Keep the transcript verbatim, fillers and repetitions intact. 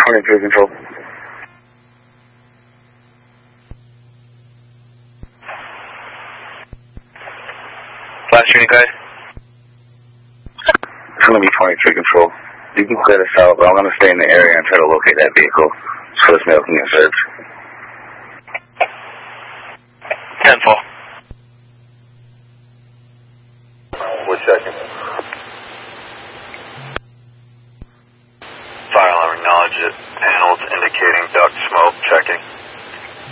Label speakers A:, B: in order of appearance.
A: twenty-three control.
B: Last unit guide.
A: It's going to be twenty-three control. You can clear this out, but I'm going to stay in the area and try to locate that vehicle so this male can get searched.
B: ten four.
C: We're checking. Fire alarm acknowledge it. Panels indicating duct smoke. Checking.